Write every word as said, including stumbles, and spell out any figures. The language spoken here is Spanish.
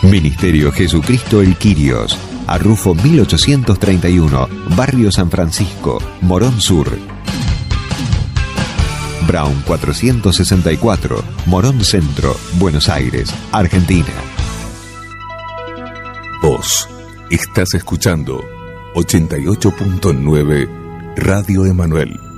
Ministerio Jesucristo El Quirios, Arrufo mil ochocientos treinta y uno, Barrio San Francisco, Morón Sur. Brown cuatrocientos sesenta y cuatro, Morón Centro, Buenos Aires, Argentina. Vos estás escuchando ochenta y ocho punto nueve Radio Emanuel.